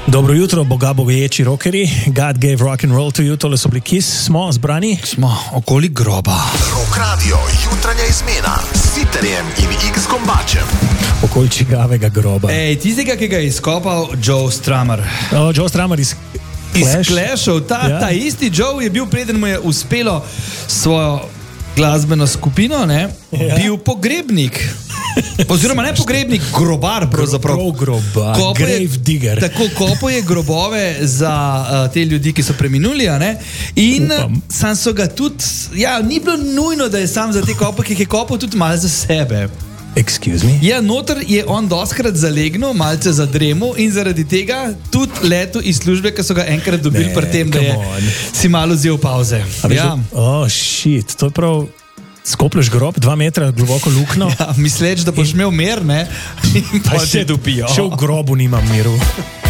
Dobro jutro, boga bogeječi rokeri. God gave rock and roll to you, tole so bili Kiss. Smo zbrani? Smo okoli groba. Rock Radio, jutranja izmena s Siterjem in X-Kombačem. Okoli čigavega groba. Ej, tistega, ki ga je izkopal Joe Strummer. Joe Strummer iz Clashov. Ta isti Joe je bil, preden mu je uspelo svojo glasbeno skupino, bil pogrebnik. Oziroma ne pogrebnik, grobar pravzaprav. Grobar, grave digger. Tako kopuje grobove za te ljudi, ki so preminuli, in sam so ga tudi, ni bilo nujno, da je sam za te kope, ki jih je kopal tudi malo za sebe. Excuse me? Ja, noter je on doskrat zalegnil, malce zadremel in zaradi tega tudi letel iz službe, ki so ga enkrat dobili pri tem, da je si malo vzel pauze. Oh, shit, to je prav... Skoplješ grob, 2 metra globoko lukno. Ja, misleč, da boš imel mir, in pa še dobijo. Še v grobu nimam miru.